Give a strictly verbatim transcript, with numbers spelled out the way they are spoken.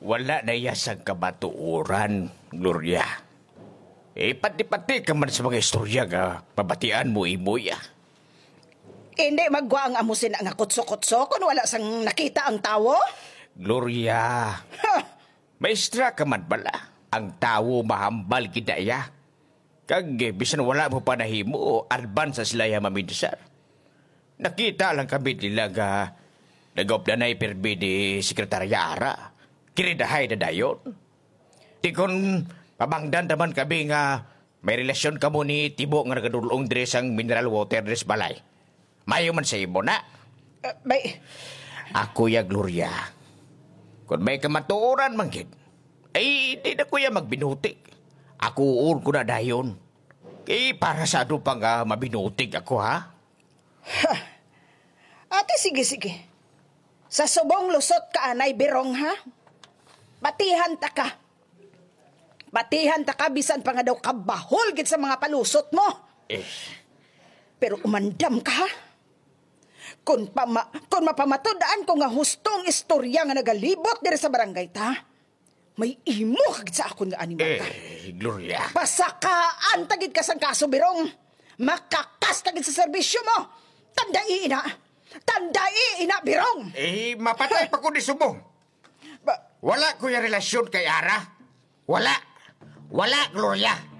Wala na yasang kamatuoran, Gloria. Eh, pati-pati ka man sa mga istorya nga pabatian mo, imoy ah. Hindi magwa ang amusin nga kutso-kutso kung wala sang nakita ang tawo? Gloria, Ha! maestra ka man bala. Ang tawo mahambal gidaya. Kag eh, bisan wala mo pa nahimo, advance sa sila ya maminsar. Nakita lang kami nila nga nagop na na ipirbi ni Sekretarya Ara. Kinidahay na dayon. Di kon pabangdan naman kami nga may relasyon ka mo ni Tibo nga nagadulong dire sang mineral water dres balay. Mayo man sa imo na. Uh, may... Ako ya Gloria. Kung may kamatuoran man gid, ay di na kuya magbinutik. Ako uon ko na dayon. Kay para sa ano pa nga mabinutik ako ha? Ha! Ate, sige, sige. Sa subong lusot ka, anay birong, ha? Batihan ta ka. Batihan ta ka, bisan pa nga daw kabahol gid sa mga palusot mo. Eh, Pero umandam ka, ha? Kung, pama, kung mapamatodaan ko nga hustong istorya nga nagalibot dire sa barangay ta, may imo kagid sa akon nga animal ka. eh, Gloria. Pasakaan tagid ka sang kaso, birong. Makakas tagid sa serbisyo mo. Tandai ina. Tandai ina, birong. Eh, mapatay pa ko ni Subong. Ba, Wala ko yung relasyon kay Ara. Wala. Wala, Gloria.